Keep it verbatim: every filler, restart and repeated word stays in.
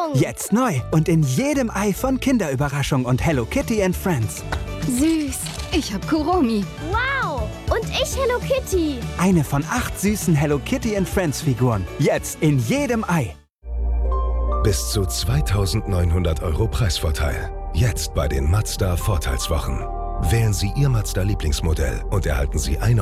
Jetzt neu und in jedem Ei von Kinderüberraschung und Hello Kitty and Friends. Süß. Ich hab Kuromi. Wow. Und ich Hello Kitty. Eine von acht süßen Hello Kitty and Friends Figuren. Jetzt in jedem Ei. Bis zu zweitausendneunhundert Euro Preisvorteil. Jetzt bei den Mazda Vorteilswochen. Wählen Sie Ihr Mazda Lieblingsmodell und erhalten Sie eine